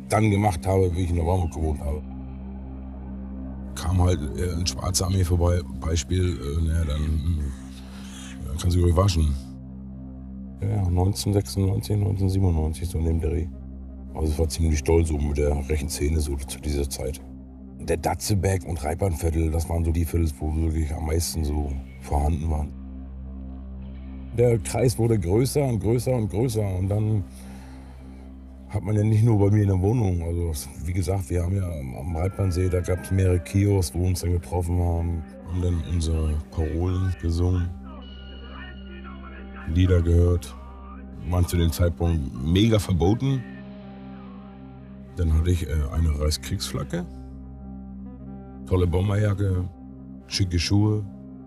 dann gemacht habe, wie ich in der Warmut gewohnt habe. Kam halt ein Schwarzer an mir vorbei, Beispiel, naja, dann kann sie ruhig waschen. Ja, 1996, 1997, so in dem Dreh. Also es war ziemlich doll so mit der rechten Szene so zu dieser Zeit. Der Datzeberg und Reipernviertel, das waren so die Viertel, wo wirklich am meisten so vorhanden waren. Der Kreis wurde größer und größer und größer und dann hat man ja nicht nur bei mir in der Wohnung, also wie gesagt, wir haben ja am Reitbernsee, da gab es mehrere Kiosks, wo wir uns dann getroffen haben, haben dann unsere Parolen gesungen, Lieder gehört, waren zu dem Zeitpunkt mega verboten. Dann hatte ich eine Reichskriegsflagge, tolle Bomberjacke, schicke Schuhe.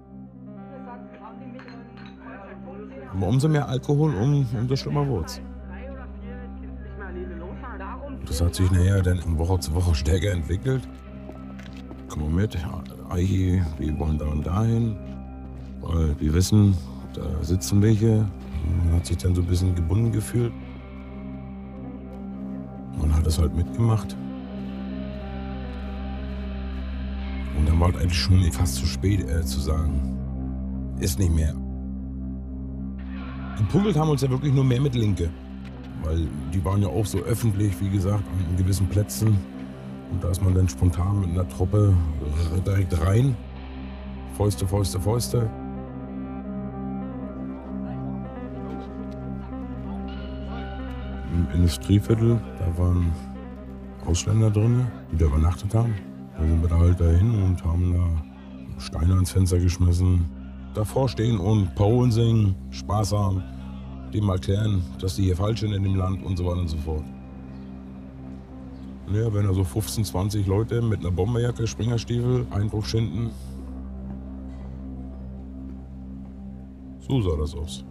Aber umso mehr Alkohol, umso schlimmer wurde es. Das hat sich nachher dann von Woche zu Woche stärker entwickelt. Komm mal mit, Eichi, wir wollen da und dahin, weil wir wissen, da sitzen welche. Man hat sich dann so ein bisschen gebunden gefühlt. Man hat es halt mitgemacht. Und dann war es eigentlich schon fast zu spät zu sagen, ist nicht mehr. Geprügelt haben uns ja wirklich nur mehr mit Linke. Weil die waren ja auch so öffentlich, wie gesagt, an gewissen Plätzen. Und da ist man dann spontan mit einer Truppe direkt rein. Fäuste, Fäuste, Fäuste. Im Industrieviertel, da waren Ausländer drin, die da übernachtet haben. Da sind wir da halt dahin und haben da Steine ans Fenster geschmissen. Davor stehen und Parolen singen, Spaß haben, dem erklären, dass die hier falsch sind in dem Land und so weiter und so fort. Ja, wenn da so 15, 20 Leute mit einer Bomberjacke, Springerstiefel, Eindruck schinden. So sah das aus.